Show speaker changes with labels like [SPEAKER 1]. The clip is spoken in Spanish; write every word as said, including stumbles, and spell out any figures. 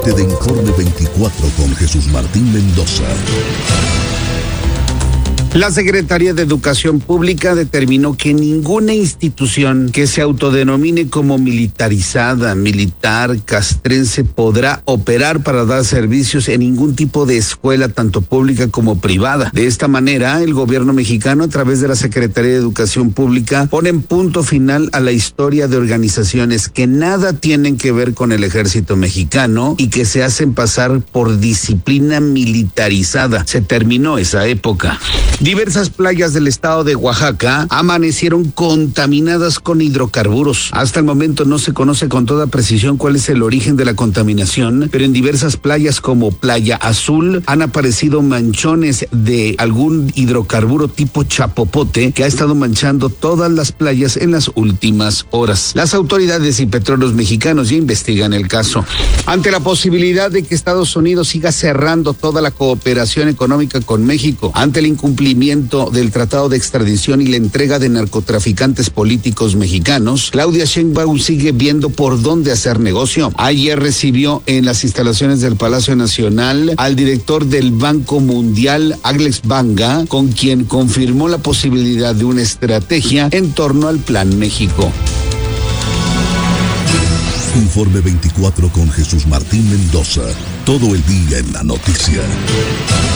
[SPEAKER 1] parte de Informe veinticuatro con Jesús Martín Mendoza.
[SPEAKER 2] La Secretaría de Educación Pública determinó que ninguna institución que se autodenomine como militarizada, militar, castrense, podrá operar para dar servicios en ningún tipo de escuela, tanto pública como privada. De esta manera, el gobierno mexicano, a través de la Secretaría de Educación Pública, pone en punto final a la historia de organizaciones que nada tienen que ver con el ejército mexicano y que se hacen pasar por disciplina militarizada. Se terminó esa época. Diversas playas del estado de Oaxaca amanecieron contaminadas con hidrocarburos. Hasta el momento no se conoce con toda precisión cuál es el origen de la contaminación, pero en diversas playas como Playa Azul han aparecido manchones de algún hidrocarburo tipo chapopote que ha estado manchando todas las playas en las últimas horas. Las autoridades y petróleos mexicanos ya investigan el caso. Ante la posibilidad de que Estados Unidos siga cerrando toda la cooperación económica con México, ante el incumplimiento del tratado de extradición y la entrega de narcotraficantes políticos mexicanos, Claudia Sheinbaum sigue viendo por dónde hacer negocio. Ayer recibió en las instalaciones del Palacio Nacional al director del Banco Mundial, Alex Banga, con quien confirmó la posibilidad de una estrategia en torno al Plan México.
[SPEAKER 1] Informe veinticuatro con Jesús Martín Mendoza. Todo el día en la noticia.